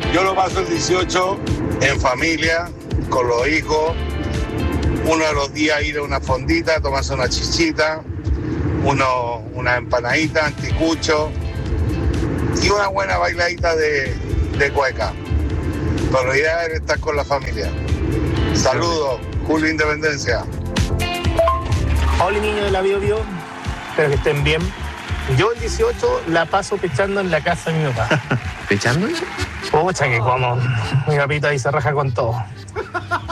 Yo lo paso el 18 en familia, con los hijos. Uno de los días ir a una fondita, tomarse una chichita, una empanadita, anticucho y una buena bailadita de cueca. Pero la idea es estar con la familia. Saludos, Julio Independencia. Hola niños de la Bio Bio, espero que estén bien. Yo el 18 la paso pechando en la casa de mi papá. ¿Pechando? Pucha que como mi papito ahí se raja con todo.